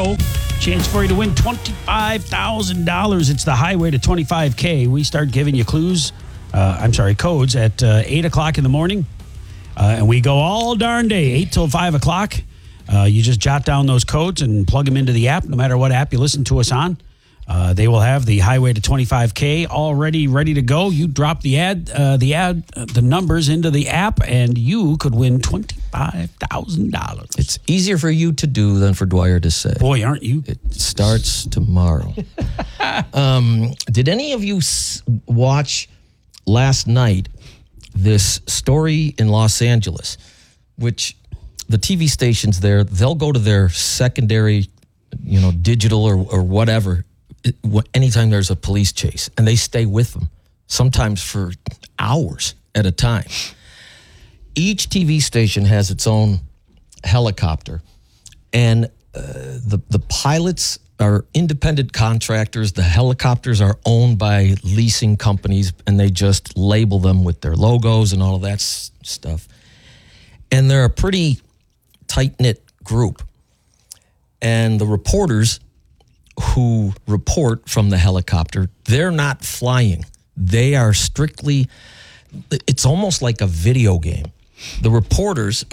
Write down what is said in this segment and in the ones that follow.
tomorrow. Chance for you to win $25,000. It's the highway to 25K. We start giving you codes at 8 o'clock in the morning. And we go all darn day, 8 till 5 o'clock. You just jot down those codes and plug them into the app, no matter what app you listen to us on. They will have the highway to 25K already ready to go. You drop the numbers into the app, and you could win $25,000. It's easier for you to do than for Dwyer to say. Boy, aren't you? It starts tomorrow. Did any of you watch last night this story in Los Angeles, which the TV stations there, they'll go to their secondary, digital or whatever, anytime there's a police chase, and they stay with them, sometimes for hours at a time. Each TV station has its own helicopter, and the pilots are independent contractors. The helicopters are owned by leasing companies, and they just label them with their logos and all of that stuff. And they're a pretty tight-knit group. And the reporters who report from the helicopter, they're not flying. They are strictly, it's almost like a video game. The reporters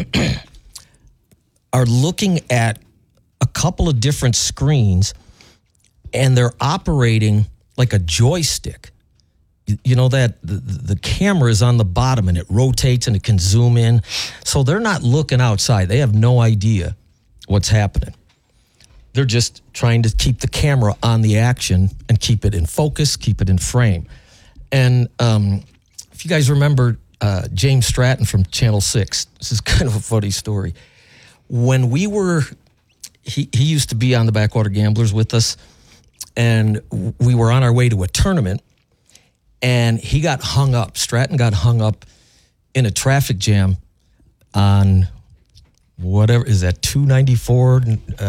are looking at a couple of different screens, and they're operating like a joystick. You know that the camera is on the bottom, and it rotates and it can zoom in. So they're not looking outside. They have no idea what's happening. They're just trying to keep the camera on the action and keep it in focus, keep it in frame. And if you guys remember James Stratton from Channel 6, this is kind of a funny story. When we were, he used to be on the Backwater Gamblers with us, and we were on our way to a tournament, and he got hung up. Stratton got hung up in a traffic jam on whatever, is that 294,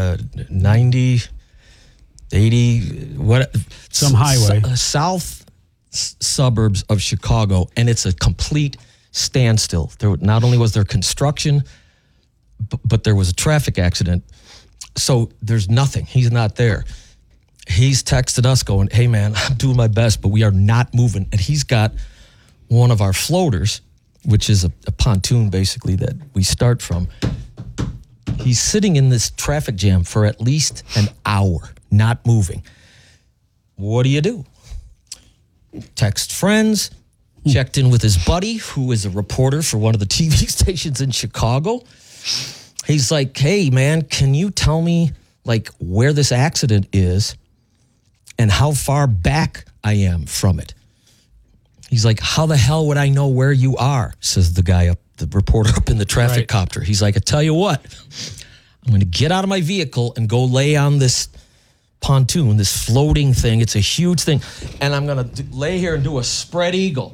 90, 80, what? Some highway. South suburbs of Chicago, and it's a complete standstill. There, not only was there construction, but there was a traffic accident. So there's nothing. He's not there. He's texted us going, hey, man, I'm doing my best, but we are not moving. And he's got one of our floaters, which is a pontoon, basically, that we start from. He's sitting in this traffic jam for at least an hour, not moving. What do? Text friends, checked in with his buddy, who is a reporter for one of the TV stations in Chicago. He's like, hey, man, can you tell me, where this accident is and how far back I am from it? He's like, how the hell would I know where you are? Says the reporter up in the traffic copter. He's like, I tell you what, I'm going to get out of my vehicle and go lay on this pontoon, this floating thing. It's a huge thing. And I'm going to lay here and do a spread eagle.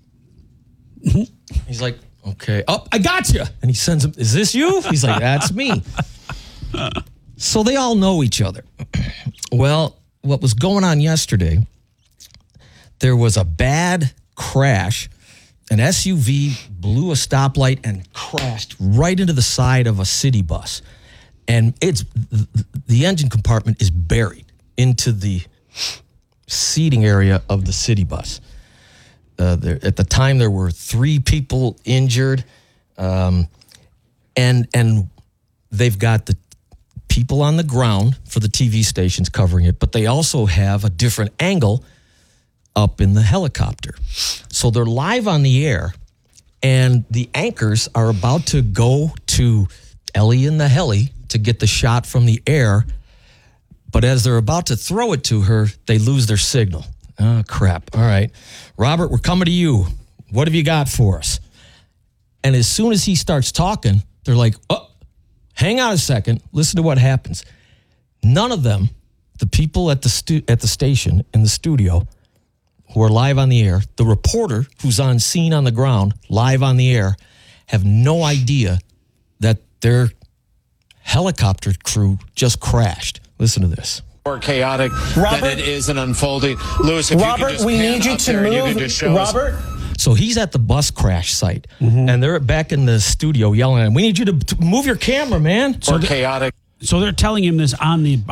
He's like, okay. Oh, I got you. And he sends him, is this you? He's like, that's me. So they all know each other. Well, what was going on yesterday, there was a bad crash. An SUV blew a stoplight and crashed right into the side of a city bus. And the engine compartment is buried into the seating area of the city bus. At the time, there were 3 people injured, and they've got the people on the ground for the TV stations covering it, but they also have a different angle up in the helicopter. So they're live on the air, and the anchors are about to go to Ellie in the heli to get the shot from the air, but as they're about to throw it to her, they lose their signal. Oh, crap. All right. Robert, we're coming to you. What have you got for us? And as soon as he starts talking, they're like, oh, hang on a second. Listen to what happens. None of them, the people at the station in the studio who are live on the air, the reporter who's on scene on the ground, live on the air, have no idea that their helicopter crew just crashed. Listen to this. More chaotic Robert, than it is in unfolding. Lewis, if Robert, you could just we pan need you up to there and you could move. just show us. Robert? So he's at the bus crash site, and they're back in the studio yelling at him, we need you to move your camera, man. More chaotic. So they're telling him this on the